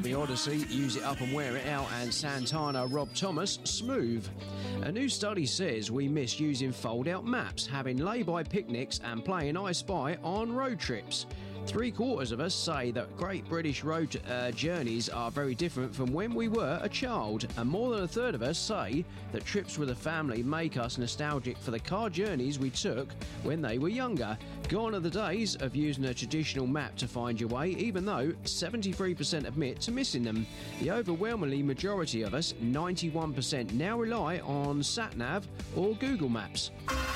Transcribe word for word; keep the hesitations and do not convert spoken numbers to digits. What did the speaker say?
the Odyssey, Use It Up and Wear It Out, and Santana Rob Thomas, Smooth. A new study says we miss using fold-out maps, having lay-by picnics and playing I Spy on road trips. Three quarters of us say that Great British road uh, journeys are very different from when we were a child, and more than a third of us say that trips with a family make us nostalgic for the car journeys we took when they were younger. Gone are the days of using a traditional map to find your way, even though seventy-three percent admit to missing them. The overwhelmingly majority of us, ninety-one percent, now rely on SatNav or Google Maps.